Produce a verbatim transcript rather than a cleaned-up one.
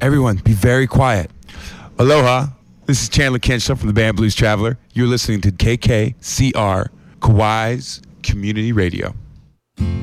Everyone, be very quiet. Aloha. This is Chandler Kenshaw from the band Blues Traveler. You're listening to K K C R, Kauai's Community Radio.